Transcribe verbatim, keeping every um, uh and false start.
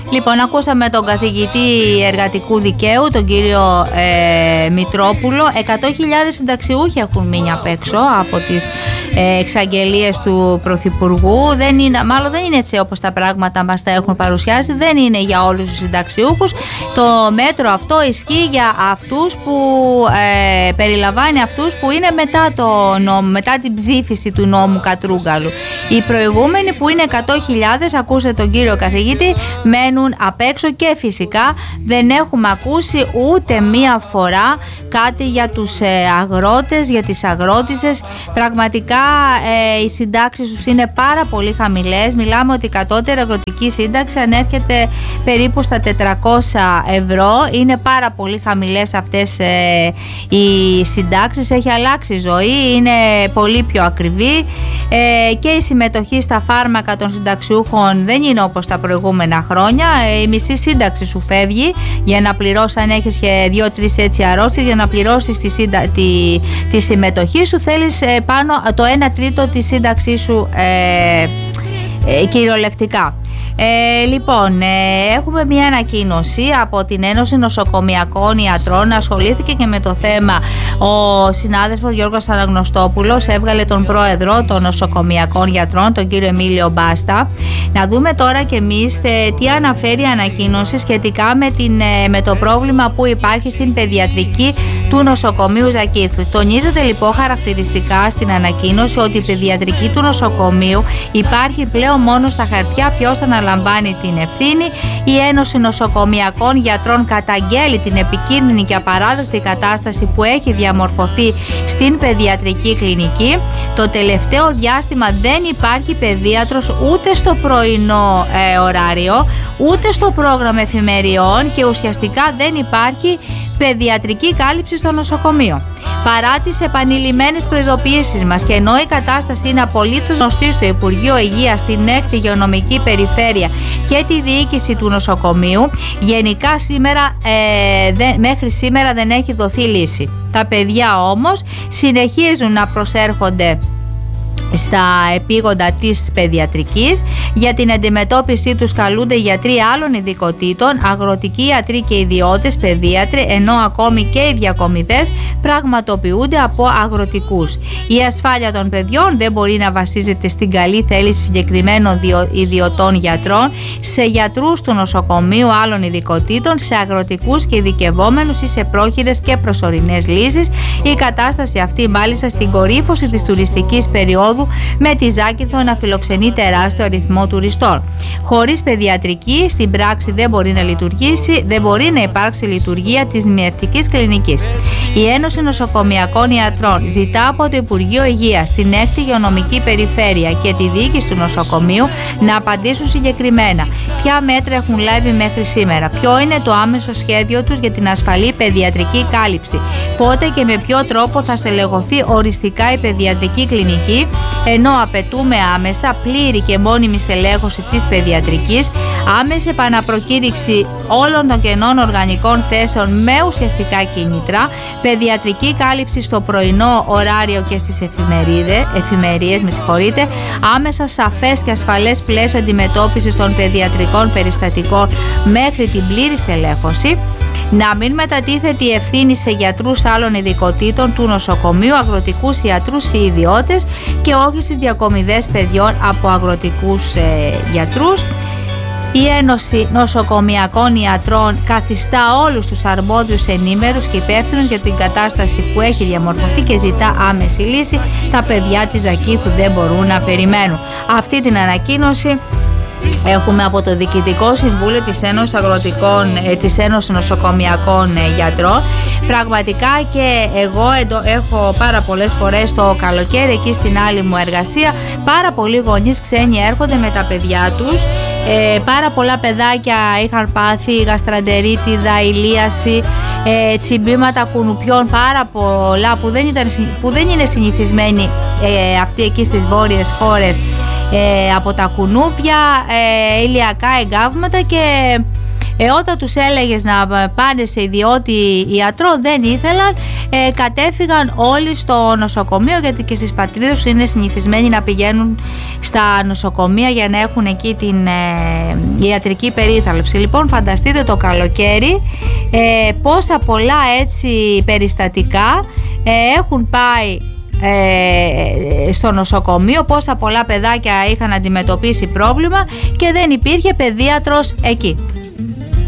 Λοιπόν, ακούσαμε τον καθηγητή εργατικού δικαίου, τον κύριο ε, Μητρόπουλο. εκατό χιλιάδες συνταξιούχοι έχουν μείνει απ' έξω από τις ε, εξαγγελίες του Πρωθυπουργού. Δεν είναι, μάλλον δεν είναι έτσι όπως τα πράγματα μας τα έχουν παρουσιάσει. Δεν είναι για όλους τους συνταξιούχους. Το μέτρο αυτό ισχύει για αυτούς που ε, περιλαμβάνει αυτούς που είναι μετά, το νόμο, μετά την ψήφιση του νόμου Κατρούγκαλου. Οι προηγούμενοι που είναι εκατό χιλιάδες, ακούσατε τον κύριο καθηγητή, μένουν απ' έξω και φυσικά δεν έχουμε ακούσει ούτε μία φορά κάτι για τους ε, αγρότες, για τις αγρότισσες. Πραγματικά ε, οι συντάξεις τους είναι πάρα πολύ χαμηλές. Μιλάμε ότι η κατώτερη αγροτική σύνταξη ανέρχεται περίπου στα τετρακόσια ευρώ. Είναι πάρα πολύ χαμηλές αυτές ε, οι συντάξεις. Έχει αλλάξει η ζωή, είναι πολύ πιο ακριβή ε, και η συμμετοχή στα φάρμακα των συνταξιούχων δεν είναι όπως τα προηγούμενα χρόνια. Η μισή σύνταξη σου φεύγει για να πληρώσεις, αν έχεις και δύο-τρεις έτσι αρρώστιες, για να πληρώσεις τη, σύντα, τη, τη συμμετοχή σου θέλεις ε, πάνω το ένα τρίτο της σύνταξής σου ε, ε, κυριολεκτικά. Ε, λοιπόν, ε, έχουμε μια ανακοίνωση από την Ένωση Νοσοκομιακών Ιατρών. Ασχολήθηκε και με το θέμα ο συνάδελφος Γιώργος Αναγνωστόπουλος. Έβγαλε τον πρόεδρο των νοσοκομιακών γιατρών, τον κύριο Εμίλιο Μπάστα. Να δούμε τώρα και εμείς ε, τι αναφέρει η ανακοίνωση σχετικά με, την, ε, με το πρόβλημα που υπάρχει στην παιδιατρική του νοσοκομείου Ζακύρθου. Τονίζεται λοιπόν χαρακτηριστικά στην ανακοίνωση ότι η παιδιατρική του νοσοκομείου υπάρχει πλέον μόνο στα χαρτιά. Ποιος αναλαμβάνει την ευθύνη? Η Ένωση Νοσοκομιακών Γιατρών καταγγέλει την επικίνδυνη και απαράδεκτη κατάσταση που έχει διαμορφωθεί στην παιδιατρική κλινική. Το τελευταίο διάστημα δεν υπάρχει παιδίατρος ούτε στο πρωινό ε, ωράριο, ούτε στο πρόγραμμα εφημεριών και ουσιαστικά δεν υπάρχει παιδιατρική κάλυψη στο νοσοκομείο. Παρά τις επανειλημμένες προειδοποιήσεις μας και ενώ η κατάσταση είναι απολύτως γνωστή στο Υπουργείο Υγείας, στην έκτη υγειονομική περιφέρεια και τη διοίκηση του νοσοκομείου, γενικά σήμερα, ε, δε, μέχρι σήμερα δεν έχει δοθεί λύση. Τα παιδιά όμως συνεχίζουν να προσέρχονται στα επίγοντα της παιδιατρικής. Για την αντιμετώπιση τους καλούνται γιατροί άλλων ειδικοτήτων, αγροτικοί ιατροί και ιδιώτες παιδίατροι, ενώ ακόμη και οι διακομιδές πραγματοποιούνται από αγροτικούς. Η ασφάλεια των παιδιών δεν μπορεί να βασίζεται στην καλή θέληση συγκεκριμένων ιδιωτών γιατρών, σε γιατρούς του νοσοκομείου άλλων ειδικοτήτων, σε αγροτικούς και ειδικευόμενους ή σε πρόχειρες και προσωρινές λύσεις. Η κατάσταση αυτή μάλιστα στην κορύφωση της τουριστικής περίοδου με τη Ζάκυνθο να φιλοξενεί τεράστιο αριθμό τουριστών. Χωρίς παιδιατρική στην πράξη δεν μπορεί να λειτουργήσει, δεν μπορεί να υπάρξει λειτουργία της μιευτικής κλινικής. Η Ένωση Νοσοκομιακών Ιατρών ζητά από το Υπουργείο Υγείας, την έκτη υγειονομική περιφέρεια και τη διοίκηση του νοσοκομείου να απαντήσουν συγκεκριμένα ποια μέτρα έχουν λάβει μέχρι σήμερα, ποιο είναι το άμεσο σχέδιο τους για την ασφαλή παιδιατρική κάλυψη, πότε και με ποιο τρόπο θα στελεχωθεί οριστικά η παιδιατρική κλινική, ενώ απαιτούμε άμεσα πλήρη και μόνιμη στελέχωση της παιδιατρικής, άμεση επαναπροκήρυξη όλων των κενών οργανικών θέσεων με ουσιαστικά κίνητρα, παιδιατρική κάλυψη στο πρωινό ωράριο και στις εφημερίες, με συγχωρείτε, άμεσα σαφές και ασφαλές πλαίσιο αντιμετώπισης των παιδιατρικών περιστατικών μέχρι την πλήρη στελέχωση, να μην μετατίθεται η ευθύνη σε γιατρούς άλλων ειδικοτήτων του νοσοκομείου, αγροτικούς ιατρούς ή ιδιώτες και όχι στις διακομιδές παιδιών από αγροτικούς ε, γιατρούς. Η Ένωση Νοσοκομιακών Ιατρών καθιστά όλους τους αρμόδιους ενήμερους και υπεύθυνους για την κατάσταση που έχει διαμορφωθεί και ζητά άμεση λύση. Τα παιδιά της Ζακύρθου δεν μπορούν να περιμένουν. Αυτή την ανακοίνωση έχουμε από το Διοικητικό Συμβούλιο της Ένωσης, Αγροτικών, της Ένωσης Νοσοκομιακών Γιατρών. Πραγματικά και εγώ εντο, έχω πάρα πολλές φορές το καλοκαίρι εκεί στην άλλη μου εργασία, πάρα πολλοί γονείς ξένοι έρχονται με τα παιδιά τους. Ε, πάρα πολλά παιδάκια είχαν πάθει γαστραντερίτιδα, ηλίαση, ε, τσιμπήματα κουνουπιών, πάρα πολλά που δεν, ήταν, που δεν είναι συνηθισμένοι ε, αυτοί εκεί στις βόρειες χώρες, ε, από τα κουνούπια, ε, ηλιακά εγκάβματα και Ε, όταν τους έλεγες να πάνε σε ιδιώτη ιατρό δεν ήθελαν, ε, κατέφυγαν όλοι στο νοσοκομείο, γιατί και στις πατρίδες τους είναι συνηθισμένοι να πηγαίνουν στα νοσοκομεία για να έχουν εκεί την ε, ιατρική περίθαλψη. Λοιπόν, φανταστείτε το καλοκαίρι ε, πόσα πολλά έτσι περιστατικά ε, έχουν πάει ε, στο νοσοκομείο, πόσα πολλά παιδάκια είχαν αντιμετωπίσει πρόβλημα και δεν υπήρχε παιδίατρος εκεί.